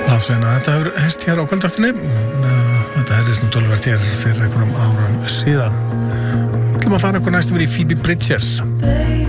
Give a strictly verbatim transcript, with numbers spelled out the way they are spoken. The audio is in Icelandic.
Landsveina, þetta hefur heist hér á kvöldaftinni. Þetta herist nú töluvert hér fyrir einhverjum árum síðan. Við ætlum að fara eitthvað næst yfir í Phoebe Bridgers.